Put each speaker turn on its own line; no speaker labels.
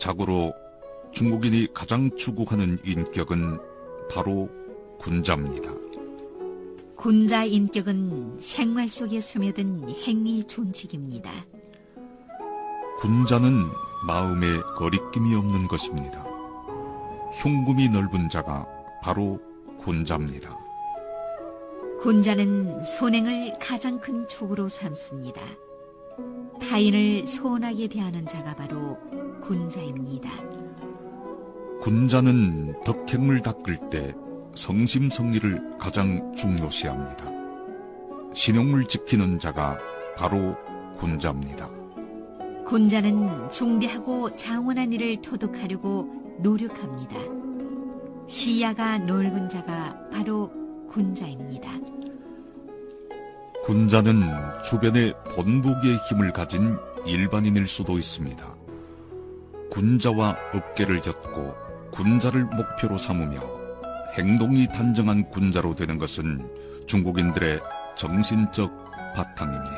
자고로 중국인이 가장 추구하는 인격은 바로 군자입니다.
군자 인격은 생활 속에 스며든 행위 존직입니다.
군자는 마음에 거리낌이 없는 것입니다. 흉금이 넓은 자가 바로 군자입니다.
군자는 손행을 가장 큰 축으로 삼습니다. 타인을 소원하게 대하는 자가 바로 군자입니다.
군자는 덕행을 닦을 때 성심성의를 가장 중요시합니다. 신용을 지키는 자가 바로 군자입니다.
군자는 중대하고 장원한 일을 토득하려고 노력합니다. 시야가 넓은 자가 바로 군자입니다.
군자는 주변에 본보기의 힘을 가진 일반인일 수도 있습니다. 군자와 어깨를 곁고 군자를 목표로 삼으며 행동이 단정한 군자로 되는 것은 중국인들의 정신적 바탕입니다.